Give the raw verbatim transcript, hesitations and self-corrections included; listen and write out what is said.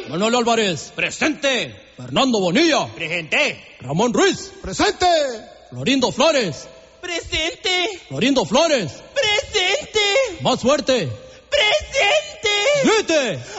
Manuel Álvarez. Presente. Fernando Bonilla. Presente. Ramón Ruiz. Presente. Florindo Flores. Presente. Florindo Flores. Presente. Más fuerte. Presente. ¡Grite!